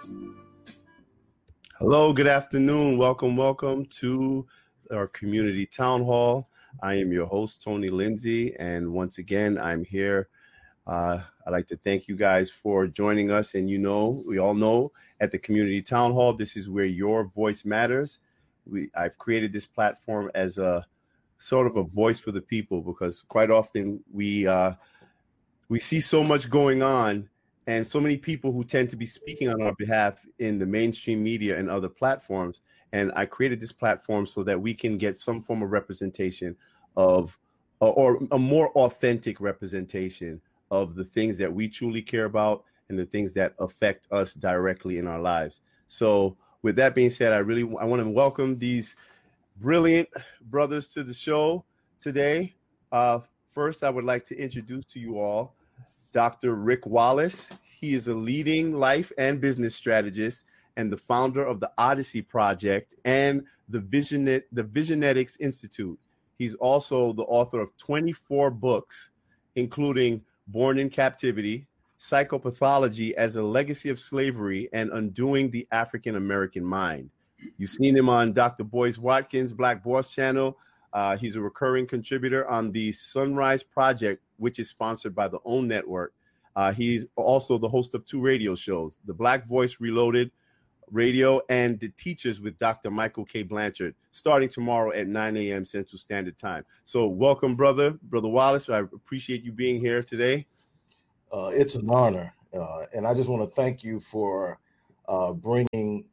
Hello, good afternoon. Welcome to our community town hall. I am your host, Tony Lindsay, and once again, I'm here. I'd like to thank you guys for joining us. And we all know at the community town hall, this is where your voice matters. I've created this platform as a sort of a voice for the people because quite often we see so much going on. And so many people who tend to be speaking on our behalf in the mainstream media and other platforms. And I created this platform so that we can get some form of representation of, or a more authentic representation of the things that we truly care about and the things that affect us directly in our lives. So with that being said, I want to welcome these brilliant brothers to the show today. First, I would like to introduce to you all Dr. Rick Wallace. He is a leading life and business strategist and the founder of the Odyssey Project and the Visionetics Institute. He's also the author of 24 books, including Born in Captivity, Psychopathology as a Legacy of Slavery, and Undoing the African American Mind. You've seen him on Dr. Boyce Watkins' Black Boss channel. He's a recurring contributor on the Sunrise Project, which is sponsored by the OWN Network. He's also the host of 2 radio shows, The Black Voice Reloaded Radio and The Teachers with Dr. Michael K. Blanchard, starting tomorrow at 9 a.m. Central Standard Time. So welcome, Brother Wallace. I appreciate you being here today. It's an honor. And I just want to thank you for bringing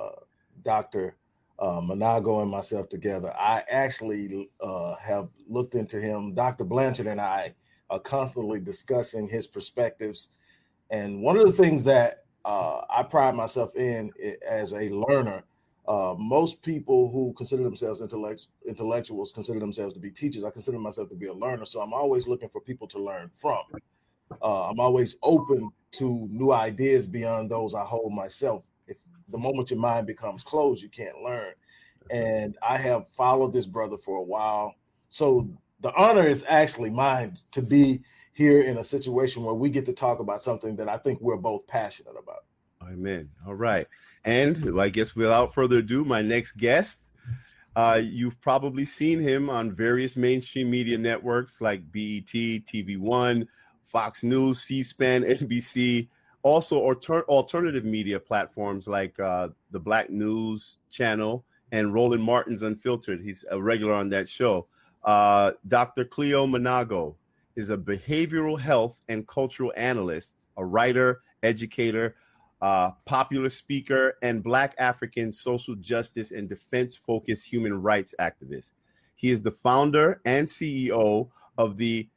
Dr. Manago and myself together. I actually have looked into him. Dr. Blanchard and I are constantly discussing his perspectives. And one of the things that I pride myself in as a learner, most people who consider themselves intellectuals consider themselves to be teachers. I consider myself to be a learner. So I'm always looking for people to learn from. I'm always open to new ideas beyond those I hold myself. The moment your mind becomes closed, you can't learn. And I have followed this brother for a while. So the honor is actually mine to be here in a situation where we get to talk about something that I think we're both passionate about. Amen. All right. And I guess without further ado, my next guest, you've probably seen him on various mainstream media networks like BET, TV One, Fox News, C-SPAN, NBC, also alternative media platforms like the Black News Channel and Roland Martin's Unfiltered. He's a regular on that show. Dr. Cleo Manago is a behavioral health and cultural analyst, a writer, educator, popular speaker, and Black African social justice and defense-focused human rights activist. He is the founder and CEO of the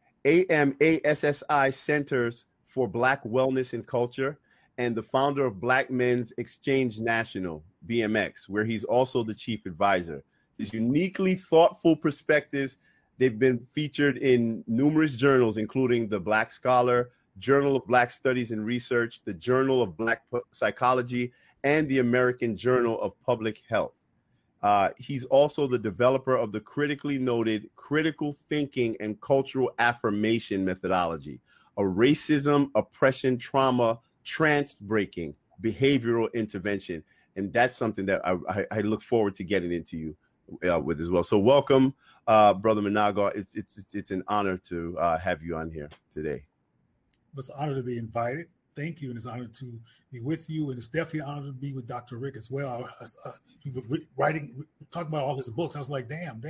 AMASSI Centers for Black Wellness and Culture, and the founder of Black Men's Exchange National, BMX, where he's also the chief advisor. His uniquely thoughtful perspectives, they've been featured in numerous journals, including the Black Scholar, Journal of Black Studies and Research, the Journal of Black Psychology, and the American Journal of Public Health. He's also the developer of the critically noted critical thinking and cultural affirmation methodology, a racism, oppression, trauma, trance breaking behavioral intervention. And that's something that I look forward to getting into you with as well. So welcome, Brother Manago. It's an honor to have you on here today. It's an honor to be invited. Thank you. And it's an honor to be with you. And it's definitely an honor to be with Dr. Rick as well. You were talking about all his books. I was like, damn.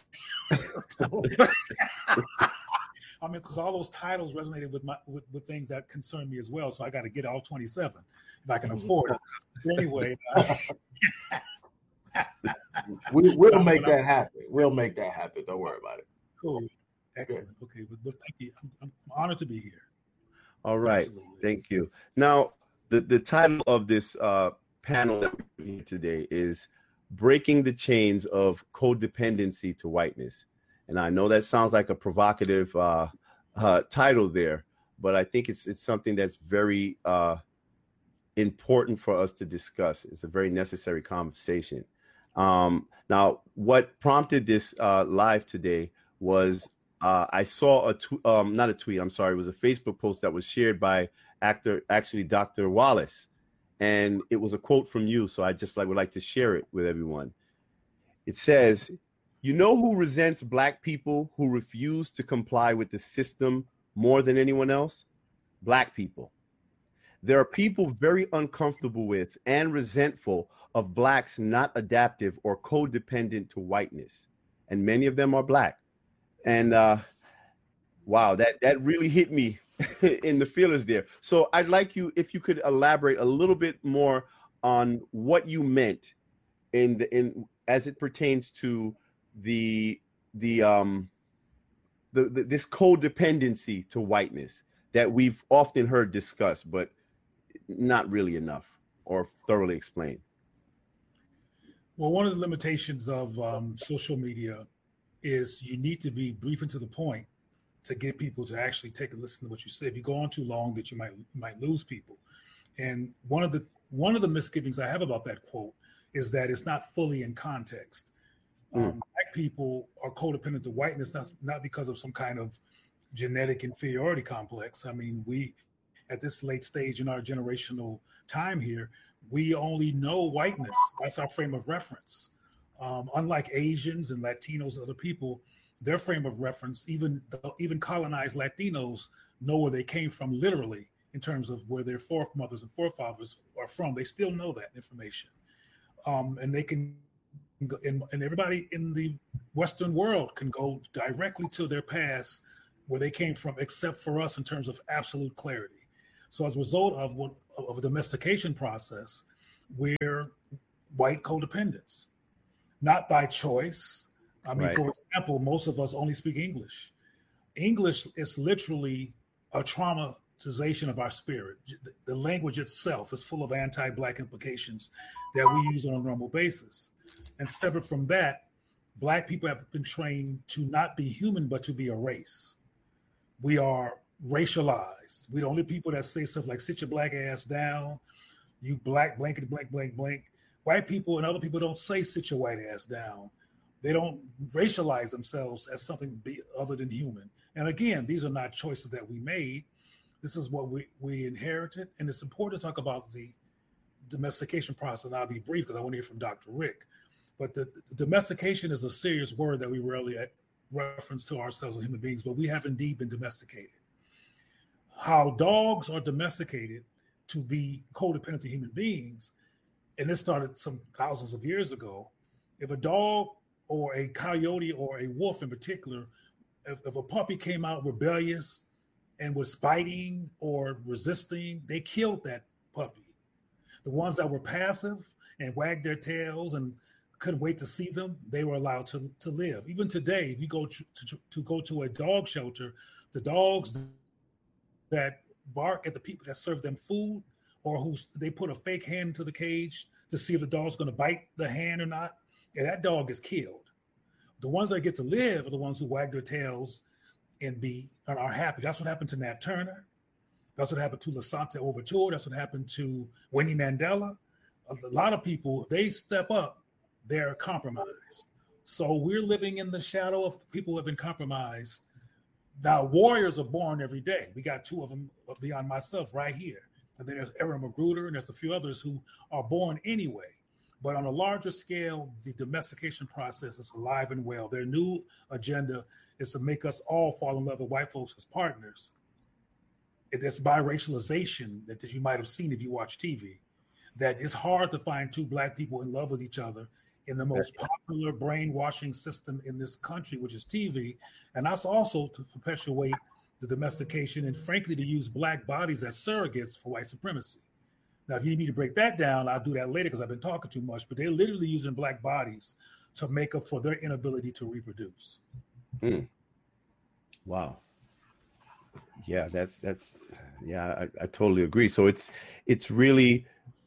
I mean, because all those titles resonated with things that concern me as well. So I got to get all 27 if I can afford it. But anyway. We'll make that happen. We'll make that happen. Don't worry about it. Cool. Excellent. Good. Okay. But thank you. I'm honored to be here. All right. Absolutely. Thank you. Now, the title of this panel that we're here today is Breaking the Chains of Codependency to Whiteness. And I know that sounds like a provocative title there, but I think it's something that's very important for us to discuss. It's a very necessary conversation. Now, what prompted this live today was I saw not a tweet, I'm sorry, it was a Facebook post that was shared by Dr. Wallace. and it was a quote from you. So I just would like to share it with everyone. It says, "You know who resents Black people who refuse to comply with the system more than anyone else? Black people. There are people very uncomfortable with and resentful of Blacks not adaptive or codependent to whiteness. And many of them are Black." And wow, that really hit me in the feelers there. So I'd like you, if you could elaborate a little bit more on what you meant in as it pertains to this codependency to whiteness that we've often heard discussed, but not really enough or thoroughly explained. Well, one of the limitations of social media is you need to be brief and to the point to get people to actually take a listen to what you say. If you go on too long, that you might lose people. And one of the misgivings I have about that quote is that it's not fully in context. Black people are codependent to whiteness, not because of some kind of genetic inferiority complex. I mean, we, at this late stage in our generational time here, we only know whiteness. That's our frame of reference. Unlike Asians and Latinos and other people, their frame of reference, even colonized Latinos know where they came from literally in terms of where their foremothers and forefathers are from. They still know that information. And they can, and everybody in the Western world can go directly to their past where they came from, except for us in terms of absolute clarity. So as a result of a domestication process, we're white codependents, not by choice. I mean, right. For example, most of us only speak English. English is literally a traumatization of our spirit. The language itself is full of anti-Black implications that we use on a normal basis. And separate from that, Black people have been trained to not be human, but to be a race. We are racialized. We're the only people that say stuff like, sit your Black ass down, you Black, blankety, blank, blank, blank. White people and other people don't say sit your white ass down. They don't racialize themselves as something other than human. And again, these are not choices that we made. This is what we inherited. And it's important to talk about the domestication process. And I'll be brief because I want to hear from Dr. Rick. But the domestication is a serious word that we rarely reference to ourselves as human beings, but we have indeed been domesticated. How dogs are domesticated to be codependent to human beings, and this started some thousands of years ago. If a dog or a coyote or a wolf in particular, if a puppy came out rebellious and was biting or resisting, they killed that puppy. The ones that were passive and wagged their tails and couldn't wait to see them, they were allowed to live. Even today, if you go to a dog shelter, the dogs that bark at the people that serve them food, or they put a fake hand into the cage to see if the dog's going to bite the hand or not, and that dog is killed. The ones that get to live are the ones who wag their tails and are happy. That's what happened to Nat Turner. That's what happened to Lasante Overture. That's what happened to Winnie Mandela. A lot of people, they step up, they're compromised. So we're living in the shadow of people who have been compromised. Now, warriors are born every day. We got two of them beyond myself right here. And then there's Aaron Magruder, and there's a few others who are born anyway. But on a larger scale, the domestication process is alive and well. Their new agenda is to make us all fall in love with white folks as partners. It's biracialization that you might have seen if you watch TV, that it's hard to find two Black people in love with each other in the most popular brainwashing system in this country, which is TV. And that's also to perpetuate the domestication and, frankly, to use Black bodies as surrogates for white supremacy. Now, if you need me to break that down, I'll do that later because I've been talking too much, but they're literally using Black bodies to make up for their inability to reproduce. Wow. Yeah, that's I totally agree. So it's really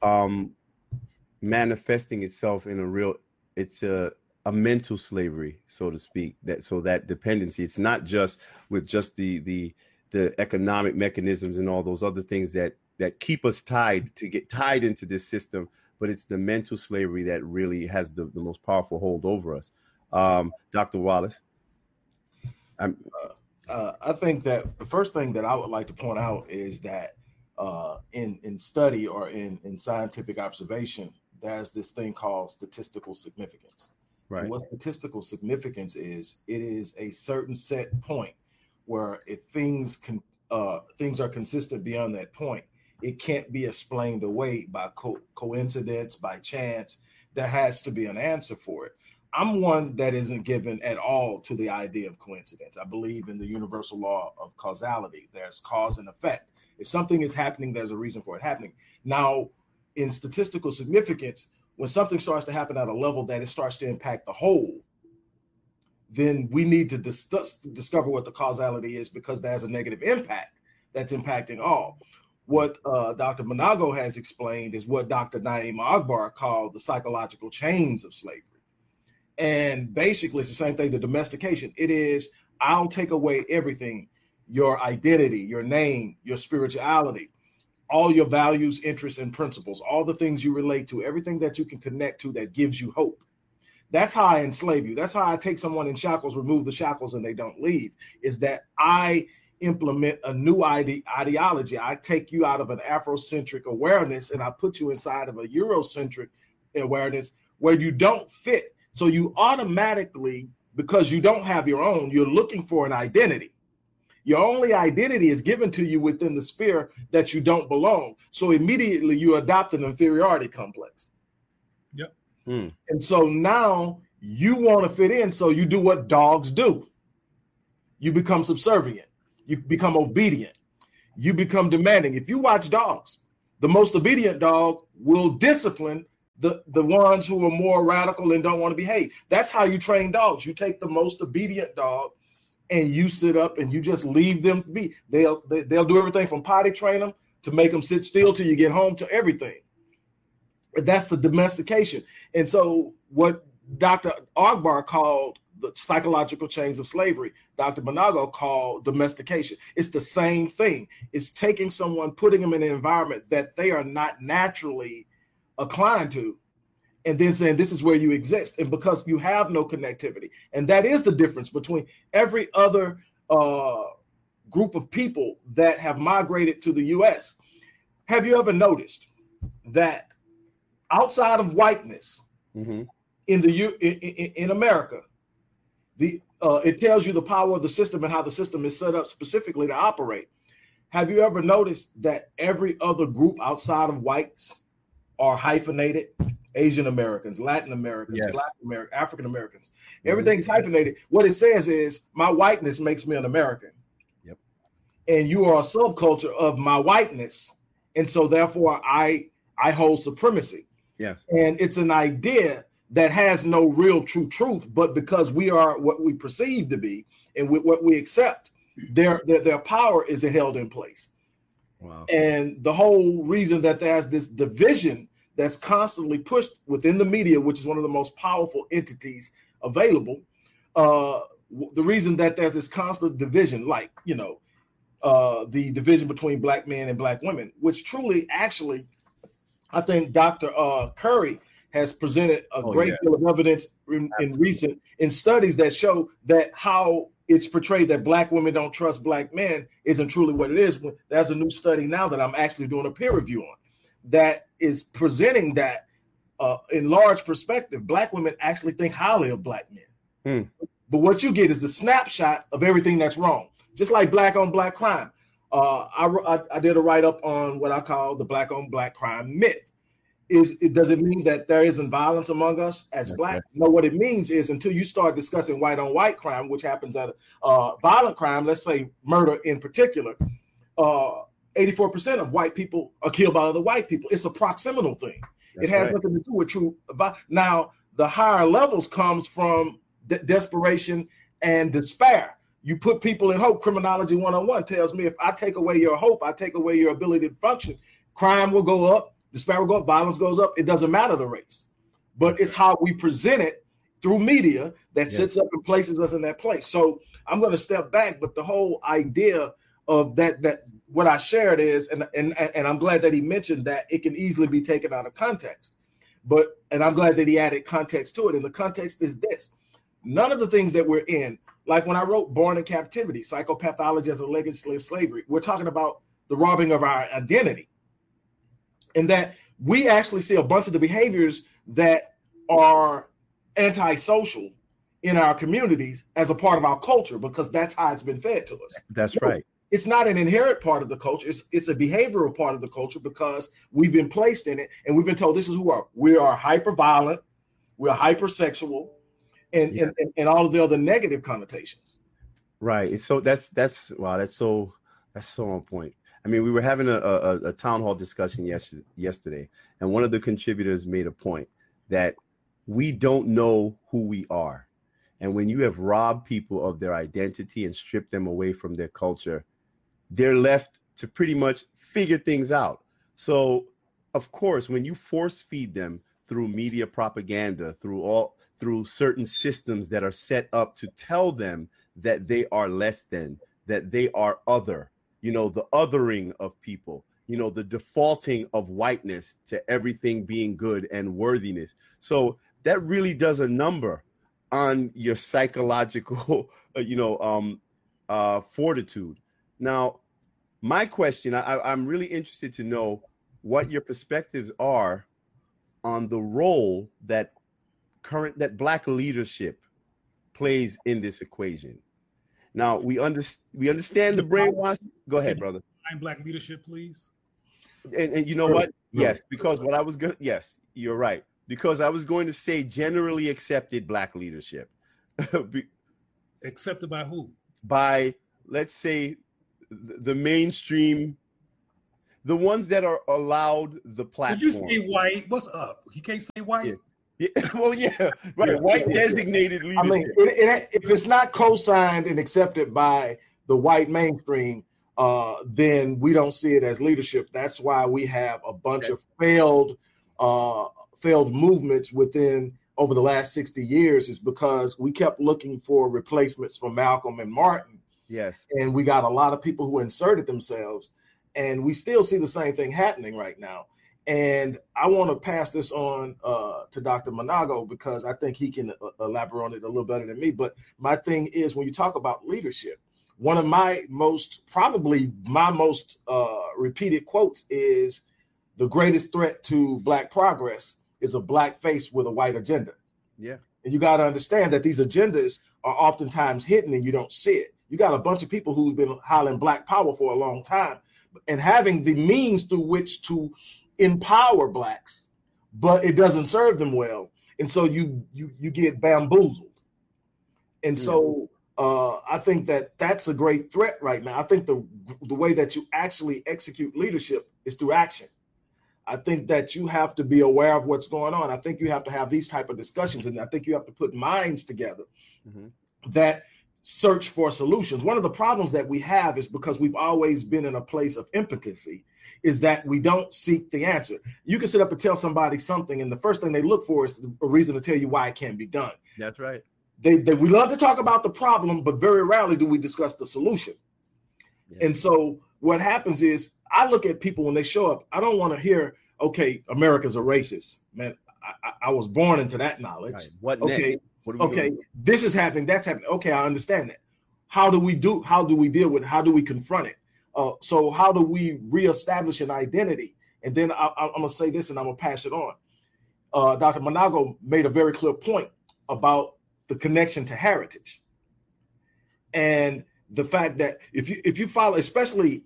manifesting itself in a mental slavery, so to speak. That dependency, it's not just with just the economic mechanisms and all those other things that keep us to get tied into this system, but it's the mental slavery that really has the most powerful hold over us. Dr. Wallace? I think that the first thing that I would like to point out is that in study or in scientific observation, there's this thing called statistical significance. Right. And what statistical significance is, it is a certain set point where if things are consistent beyond that point, it can't be explained away by coincidence, by chance. There has to be an answer for it. I'm one that isn't given at all to the idea of coincidence. I believe in the universal law of causality. There's cause and effect. If something is happening, there's a reason for it happening. Now, in statistical significance, when something starts to happen at a level that it starts to impact the whole, then we need to discover what the causality is, because there's a negative impact that's impacting all. What Dr. Manago has explained is what Dr. Naim Akbar called the psychological chains of slavery. And basically, it's the same thing, the domestication. It is, I'll take away everything, your identity, your name, your spirituality, all your values, interests, and principles, all the things you relate to, everything that you can connect to that gives you hope. That's how I enslave you. That's how I take someone in shackles, remove the shackles, and they don't leave, is that I implement a new ideology. I take you out of an Afrocentric awareness and I put you inside of a Eurocentric awareness where you don't fit. So you automatically, because you don't have your own, you're looking for an identity. Your only identity is given to you within the sphere that you don't belong. So immediately you adopt an inferiority complex. Yep. And so now you want to fit in. So you do what dogs do. You become subservient. You become obedient. You become demanding. If you watch dogs, the most obedient dog will discipline the ones who are more radical and don't want to behave. That's how you train dogs. You take the most obedient dog and you sit up and you just leave them be. They'll do everything from potty train them to make them sit still till you get home, to everything. That's the domestication. And so what Dr. Akbar called the psychological chains of slavery, Dr. Manago called domestication. It's the same thing. It's taking someone, putting them in an environment that they are not naturally inclined to, and then saying this is where you exist. And because you have no connectivity, and that is the difference between every other group of people that have migrated to the U.S. Have you ever noticed that outside of whiteness, in America, it tells you the power of the system and how the system is set up specifically to operate. Have you ever noticed that every other group outside of whites are hyphenated? Asian Americans, Latin Americans, yes. Black Americans, African Americans. Everything's hyphenated. What it says is my whiteness makes me an American. Yep. And you are a subculture of my whiteness. And so therefore I hold supremacy. Yes. And it's an idea that has no real true truth, but because we are what we perceive to be and what we accept, their power is held in place. Wow. And the whole reason that there's this division that's constantly pushed within the media, which is one of the most powerful entities available, the reason that there's this constant division, like, the division between black men and black women, which truly, actually, I think Dr. Curry has presented a great deal of evidence in studies that show that how it's portrayed that black women don't trust black men isn't truly what it is. There's a new study now that I'm actually doing a peer review on that is presenting that in large perspective, black women actually think highly of black men. But what you get is the snapshot of everything that's wrong, just like black on black crime. I did a write-up on what I call the black on black crime myth. Does it mean that there isn't violence among us as black? No, what it means is until you start discussing white on white crime, which happens at violent crime, let's say murder in particular, 84% of white people are killed by other white people. It's a proximal thing. It has nothing to do with true violence. Now, the higher levels comes from desperation and despair. You put people in hope. Criminology 101 tells me if I take away your hope, I take away your ability to function, crime will go up, despair will go up, violence goes up. It doesn't matter the race. But it's how we present it through media that sits up and places us in that place. So I'm going to step back, but the whole idea of that what I shared is, and I'm glad that he mentioned that it can easily be taken out of context. And I'm glad that he added context to it. And the context is this. None of the things that we're in, like when I wrote Born in Captivity, Psychopathology as a Legacy of Slavery, we're talking about the robbing of our identity. And that we actually see a bunch of the behaviors that are antisocial in our communities as a part of our culture, because that's how it's been fed to us. That's right. It's not an inherent part of the culture. It's a behavioral part of the culture because we've been placed in it and we've been told this is who we are hyper violent, we're hypersexual, and all of the other negative connotations. Right. So that's wow. That's so on point. I mean, we were having a town hall discussion yesterday, and one of the contributors made a point that we don't know who we are. And when you have robbed people of their identity and stripped them away from their culture, they're left to pretty much figure things out. So, of course, when you force feed them through media propaganda, through certain systems that are set up to tell them that they are less than, that they are other, the othering of people, the defaulting of whiteness to everything being good and worthiness. So that really does a number on your psychological, fortitude. Now, my question, I'm really interested to know what your perspectives are on the role that Black leadership plays in this equation. Now, we understand the brainwash. Go ahead, brother. Black leadership, please. And you know what? Yes, because what I was going. Yes, you're right. Because I was going to say generally accepted Black leadership. Accepted by who? By, let's say, the mainstream, the ones that are allowed the platform. Did you say white? What's up? You can't say white? Yeah. Well, yeah, right. Yeah. White designated leadership. I mean, if it's not co-signed and accepted by the white mainstream, then we don't see it as leadership. That's why we have a bunch of failed movements over the last 60 years, is because we kept looking for replacements for Malcolm and Martin. Yes. And we got a lot of people who inserted themselves, and we still see the same thing happening right now. And I want to pass this on to Dr. Manago, because I think he can elaborate on it a little better than me. But my thing is, when you talk about leadership, one of my most repeated quotes is, the greatest threat to Black progress is a Black face with a white agenda. Yeah. And you got to understand that these agendas are oftentimes hidden and you don't see it. You got a bunch of people who've been hollering Black power for a long time and having the means through which to empower Blacks, but it doesn't serve them well. And so you get bamboozled. And so I think that's a great threat right now. I think the way that you actually execute leadership is through action. I think that you have to be aware of what's going on. I think you have to have these type of discussions, and I think you have to put minds together that search for solutions. One of the problems that we have is because we've always been in a place of impotency, is that we don't seek the answer. You can sit up and tell somebody something, and the first thing they look for is a reason to tell you why it can't be done. That's right. We love to talk about the problem, but very rarely do we discuss the solution. Yeah. And so what happens is, I look at people when they show up, I don't want to hear, okay, America's a racist. Man, I was born into that knowledge. Right. What okay, next? Okay, this is happening, that's happening. Okay, I understand that. How do we deal with it? How do we confront it? So how do we reestablish an identity? And then I'm going to say this and I'm going to pass it on. Dr. Manago made a very clear point about the connection to heritage. And the fact that if you follow, especially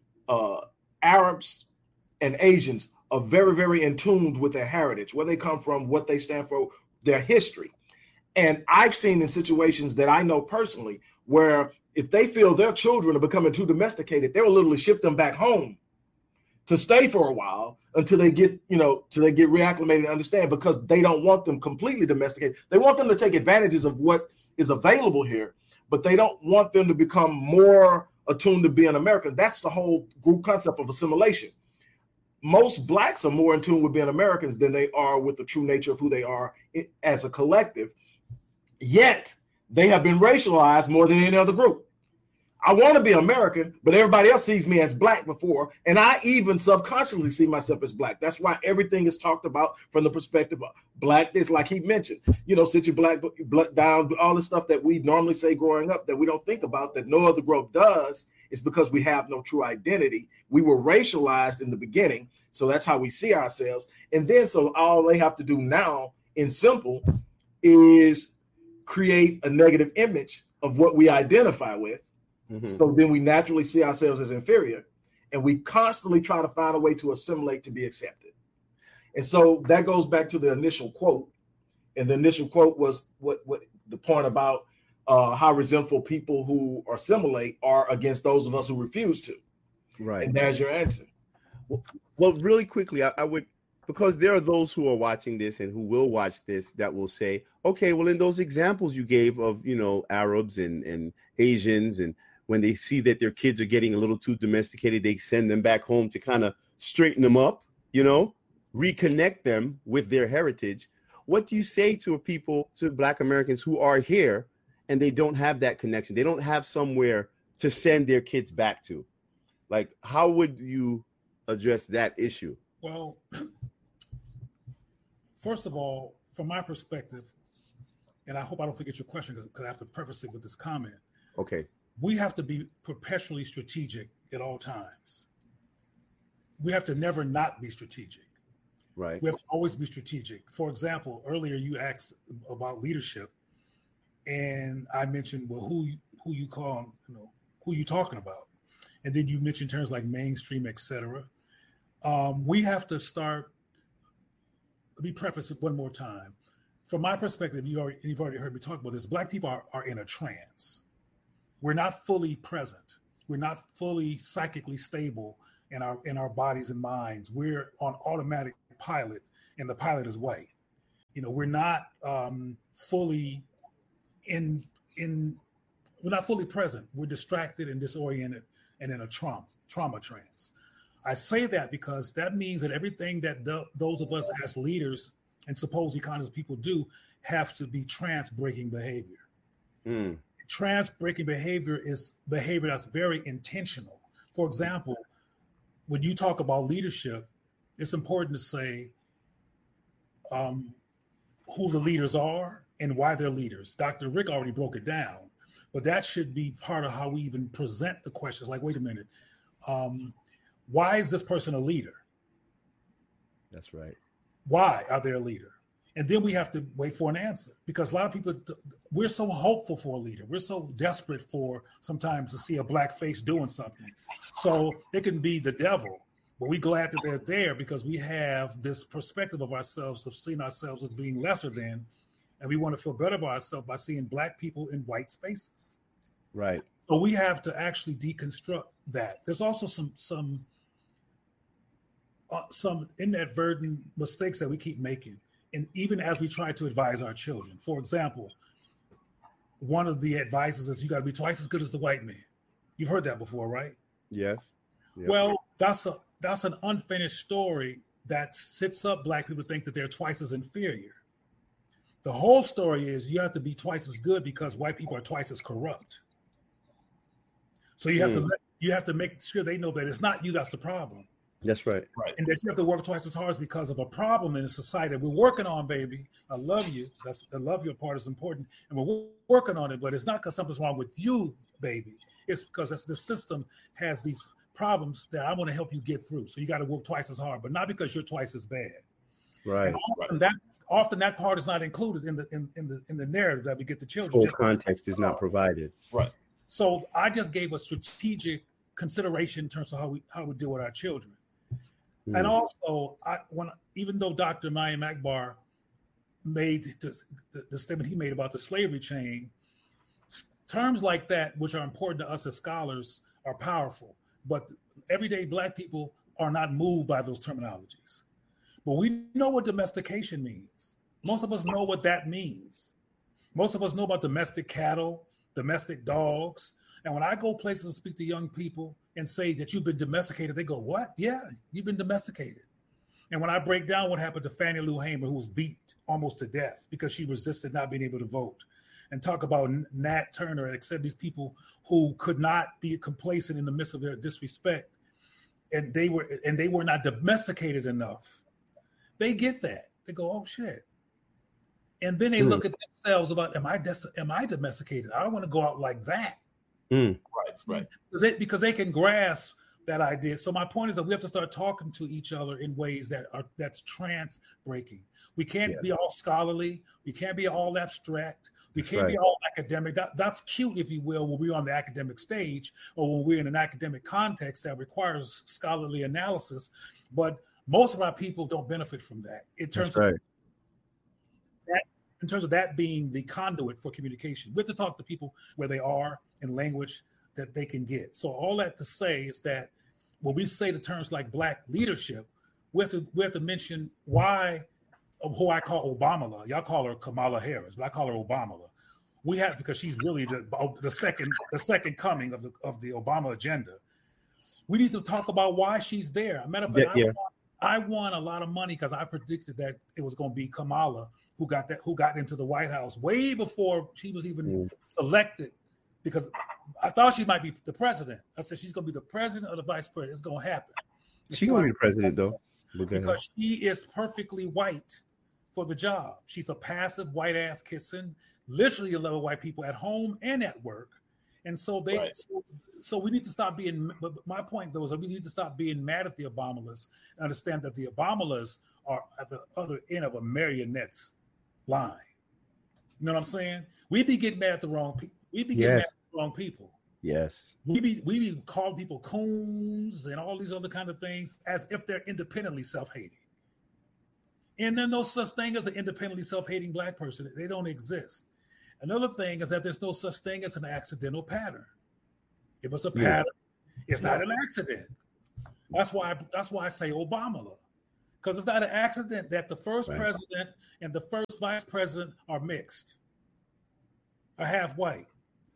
Arabs and Asians are very, very in tune with their heritage, where they come from, what they stand for, their history. And I've seen in situations that I know personally where if they feel their children are becoming too domesticated, they will literally ship them back home to stay for a while until they get, till they get reacclimated and understand, because they don't want them completely domesticated. They want them to take advantages of what is available here, but they don't want them to become more attuned to being American. That's the whole group concept of assimilation. Most Blacks are more in tune with being Americans than they are with the true nature of who they are as a collective. Yet they have been racialized more than any other group. I want to be American, but everybody else sees me as black before. And I even subconsciously see myself as black. That's why everything is talked about from the perspective of blackness, like he mentioned. Sit your black down, all the stuff that we normally say growing up that we don't think about, that no other group does, is because we have no true identity. We were racialized in the beginning, so that's how we see ourselves. And then so all they have to do now, in simple, is create a negative image of what we identify with. Mm-hmm. So then we naturally see ourselves as inferior, and we constantly try to find a way to assimilate to be accepted. And so that goes back to the initial quote. And the initial quote was what the point about how resentful people who assimilate are against those of us who refuse to. Right. And there's your answer. Well, really quickly, I would, because there are those who are watching this and who will watch this that will say, okay, well, in those examples you gave of, Arabs and Asians, and when they see that their kids are getting a little too domesticated, they send them back home to kind of straighten them up, reconnect them with their heritage. What do you say to Black Americans who are here and they don't have that connection? They don't have somewhere to send their kids back to. Like, how would you address that issue? Well, first of all, from my perspective, and I hope I don't forget your question because I have to preface it with this comment. Okay. We have to be perpetually strategic at all times. We have to never not be strategic. Right. We have to always be strategic. For example, earlier you asked about leadership, and I mentioned, well, who you call, who you talking about, and then you mentioned terms like mainstream, etc. We have to start. Let me preface it one more time. From my perspective, you've already heard me talk about this. Black people are in a trance. We're not fully present. We're not fully psychically stable in our bodies and minds. We're on automatic pilot, and the pilot is white. We're not fully we're not fully present. We're distracted and disoriented and in a trauma trance. I say that because that means that everything that those of us as leaders and supposedly conscious people do have to be trance-breaking behavior. Mm. Trance-breaking behavior is behavior that's very intentional. For example, when you talk about leadership, it's important to say who the leaders are and why they're leaders. Dr. Rick already broke it down, but that should be part of how we even present the questions. Like, wait a minute, why is this person a leader? That's right. Why are they a leader? And then we have to wait for an answer, because a lot of people, we're so hopeful for a leader. We're so desperate for sometimes to see a black face doing something. So it can be the devil, but we're glad that they're there because we have this perspective of ourselves, of seeing ourselves as being lesser than, and we want to feel better about ourselves by seeing black people in white spaces. Right. So we have to actually deconstruct that. There's also some inadvertent mistakes that we keep making. And even as we try to advise our children, for example, one of the advices is you got to be twice as good as the white man. You've heard that before, right? Yes. Yep. Well, that's an unfinished story that sets up black people to think that they're twice as inferior. The whole story is you have to be twice as good because white people are twice as corrupt. So you have to make sure they know that it's not you that's the problem. That's right. Right. And that you have to work twice as hard because of a problem in the society that we're working on, baby. I love you. The love your part is important. And we're working on it, but it's not because something's wrong with you, baby. It's because the system has these problems that I want to help you get through. So you got to work twice as hard, but not because you're twice as bad. Right. And often that part is not included in the narrative that we get the children. Full context is not provided. Right. So I just gave a strategic consideration in terms of how we deal with our children. Mm. And also, even though Dr. Mayim Akbar made the statement he made about the slavery chain, terms like that, which are important to us as scholars, are powerful. But everyday black people are not moved by those terminologies. But we know what domestication means. Most of us know what that means. Most of us know about domestic cattle, domestic dogs. And when I go places and speak to young people and say that you've been domesticated, they go, what? Yeah, you've been domesticated. And when I break down what happened to Fannie Lou Hamer, who was beat almost to death because she resisted not being able to vote, and talk about Nat Turner and accept these people who could not be complacent in the midst of their disrespect, and they were not domesticated enough. They get that. They go, oh shit. And then they look at themselves about, am I domesticated? I don't want to go out like that. Right. Because they can grasp that idea. So my point is that we have to start talking to each other in ways that's trans breaking. We can't be all scholarly. We can't be all abstract. We can't be all academic. That's cute, if you will, when we're on the academic stage or when we're in an academic context that requires scholarly analysis. But most of our people don't benefit from that. In terms of that being the conduit for communication, we have to talk to people where they are in language that they can get. So all that to say is that when we say the terms like Black leadership, we have to mention why, who I call Obama. Y'all call her Kamala Harris, but I call her Obama. We have, because she's really the second coming of the Obama agenda. We need to talk about why she's there. As a matter of fact, I won a lot of money because I predicted that it was going to be Kamala who got into the White House way before she was even selected, because I thought she might be the president. I said she's going to be the president or the vice president. It's going to happen. She's going to be the president, though. Because she is perfectly white for the job. She's a passive white ass kissing, literally a lot of white people at home and at work. And so so we need to stop being, my point though is that we need to stop being mad at the Obamas and understand that the Obamas are at the other end of a marionette's line. You know what I'm saying? We be getting mad at the wrong people. We be getting mad at the wrong people. Yes. We be calling people coons and all these other kind of things as if they're independently self-hating. And then no such thing as an independently self-hating Black person. They don't exist. Another thing is that there's no such thing as an accidental pattern. If it's a pattern, it's not an accident. That's why I say Obama, because it's not an accident that the first president and the first vice president are mixed, are half white.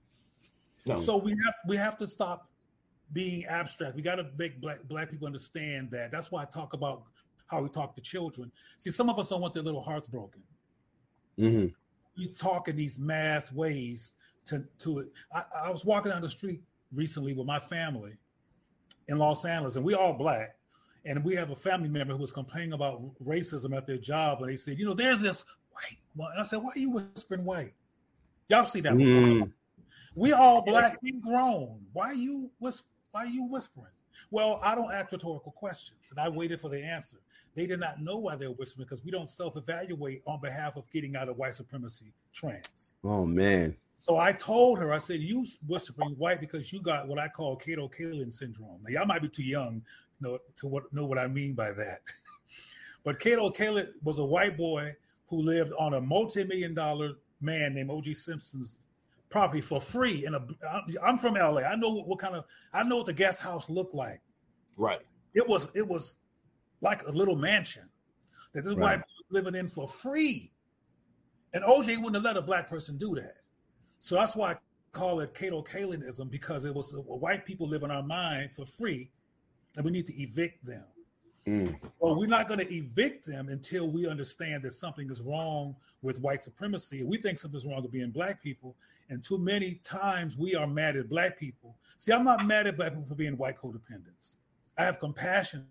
No. So we have to stop being abstract. We got to make black people understand that. That's why I talk about how we talk to children. See, some of us don't want their little hearts broken. Mm-hmm. We talk in these mass ways to it. I was walking down the street recently with my family in Los Angeles, and we all Black, and we have a family member who was complaining about racism at their job, and they said, there's this white one. And I said, why are you whispering white? Y'all see that before? We all Black, we grown. Why are you whispering? Well, I don't ask rhetorical questions, and I waited for the answer. They did not know why they were whispering because we don't self-evaluate on behalf of getting out of white supremacy trance. Oh, man. So I told her, I said, you whispering white because you got what I call Kato Kaelin syndrome. Now, y'all might be too young to know what I mean by that. But Kato Kaelin was a white boy who lived on a multi-million-dollar man named O.J. Simpson's property for free. I'm from LA. I know what the guest house looked like. Right. It was like a little mansion that this white person was living in for free. And OJ wouldn't have let a Black person do that. So that's why I call it Kato Kaelinism, because it was white people live in our mind for free, and we need to evict them. Well, we're not going to evict them until we understand that something is wrong with white supremacy. We think something's wrong with being Black people, and too many times we are mad at Black people. See, I'm not mad at Black people for being white codependents. I have compassion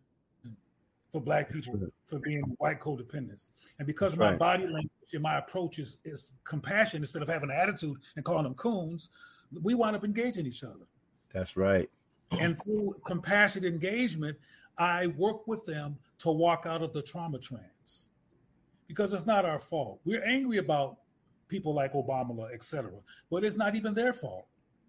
for Black people for being white codependents. And because my body language and my approach is compassion instead of having an attitude and calling them coons, we wind up engaging each other. That's right. And through compassionate engagement, I work with them to walk out of the trauma trance, because it's not our fault. We're angry about people like Obama, et cetera, but it's not even their fault.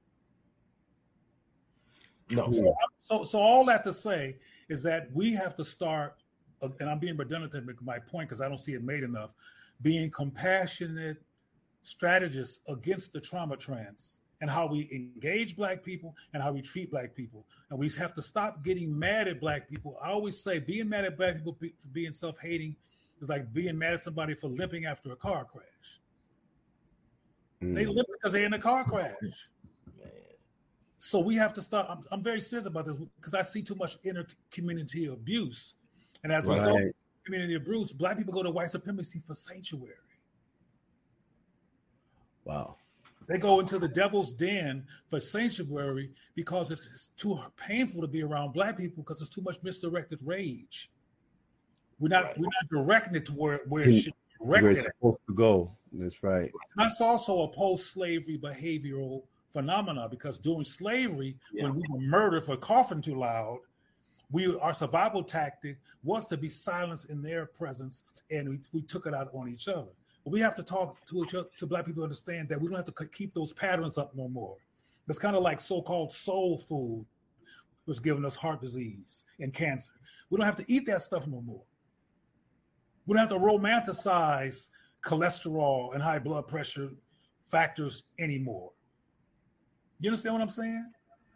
No. So all that to say is that we have to start, and I'm being redundant to make my point because I don't see it made enough, being compassionate strategists against the trauma trance and how we engage Black people and how we treat Black people. And we have to stop getting mad at Black people. I always say being mad at Black people for being self-hating is like being mad at somebody for limping after a car crash. They limp because they're in a car crash. So we have to stop. I'm very serious about this because I see too much inter-community abuse. And as a result of community abuse, Black people go to white supremacy for sanctuary. Wow. They go into the devil's den for sanctuary because it's too painful to be around black people because there's too much misdirected rage. We're not directing it to where it should be directed. Where it's supposed to go. That's right. That's also a post-slavery behavioral phenomena because during slavery, when we were murdered for coughing too loud, our survival tactic was to be silenced in their presence, and we took it out on each other. But we have to talk to each other, to black people to understand that we don't have to keep those patterns up no more. It's kind of like so-called soul food was giving us heart disease and cancer. We don't have to eat that stuff no more. We don't have to romanticize cholesterol and high blood pressure factors anymore. You understand what I'm saying?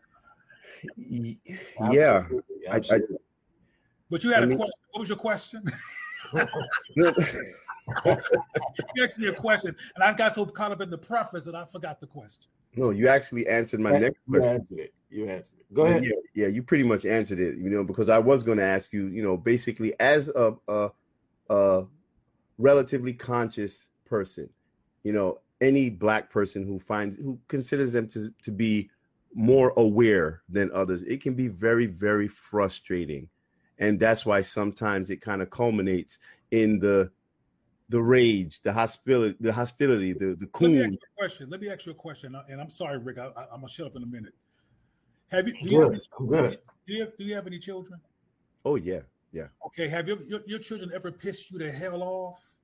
Yeah. But you had a question. What was your question? You asked me a question, and I got so caught up in the preface that I forgot the question. No, you actually answered my next question. You answered it. Go ahead. Yeah, you pretty much answered it, because I was going to ask you, basically as a relatively conscious person, any black person who considers them to be more aware than others, it can be very, very frustrating. And that's why sometimes it kind of culminates in the rage, the hostility, the coon. Let me ask you a question. And I'm sorry, Rick, I'm gonna shut up in a minute. Do you have any children? Oh yeah. Okay. Have your children ever pissed you the hell off?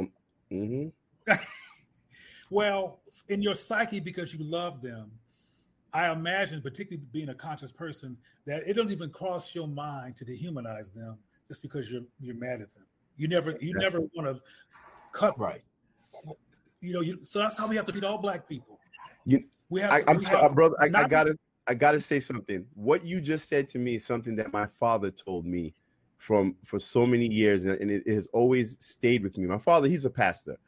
Well, in your psyche, because you love them, I imagine, particularly being a conscious person, that it doesn't even cross your mind to dehumanize them just because you're mad at them. You never want to cut right. So that's how we have to treat all black people. Brother, I gotta say something. What you just said to me is something that my father told me for so many years, and it has always stayed with me. My father, he's a pastor,